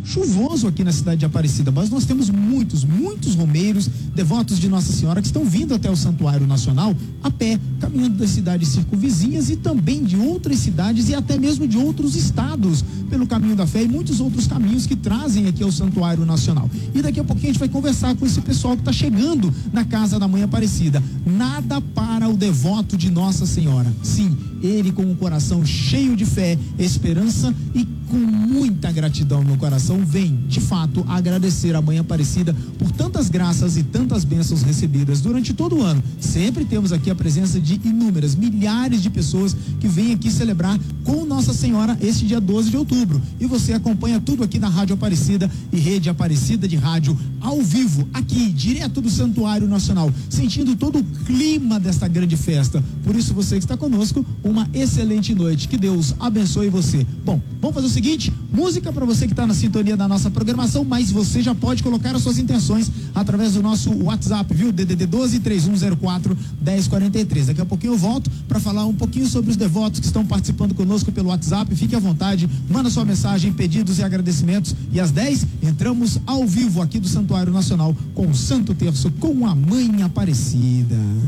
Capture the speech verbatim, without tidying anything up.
chuvoso aqui na cidade de Aparecida, mas nós temos muitos, muitos romeiros, devotos de Nossa Senhora que estão vindo até o Santuário Nacional a pé, caminhando das cidades circunvizinhas e também de outras cidades e até mesmo de outros estados, pelo caminho da fé e muitos outros caminhos que trazem aqui ao Santuário Nacional. E daqui a pouquinho a gente vai conversar com esse pessoal que está chegando na Casa da Mãe Aparecida. Nada para o devoto de Nossa Senhora. Sim, ele com o coração cheio de fé, esperança e com muita gratidão no coração, vem, de fato, agradecer a Mãe Aparecida por tantas graças e tantas bênçãos recebidas durante todo o ano. Sempre temos aqui a presença de inúmeras, milhares de pessoas que vêm aqui celebrar com Nossa Senhora este dia doze de outubro. E você acompanha tudo aqui na Rádio Aparecida e Rede Aparecida de Rádio, ao vivo, aqui, direto do Santuário Nacional, sentindo todo o clima desta grande festa. Por isso, você que está conosco, uma excelente noite. Que Deus abençoe você. Bom, vamos fazer o seguinte, música para você que está na sintonia da nossa programação, mas você já pode colocar as suas intenções através do nosso WhatsApp, viu? D D D doze, três um zero quatro, dez quarenta e três. Daqui a pouquinho eu volto para falar um pouquinho sobre os devotos que estão participando conosco pelo WhatsApp. Fique à vontade, manda sua mensagem, pedidos e agradecimentos. E às dez, entramos ao vivo aqui do Santuário Nacional com o Santo Terço com a Mãe Aparecida.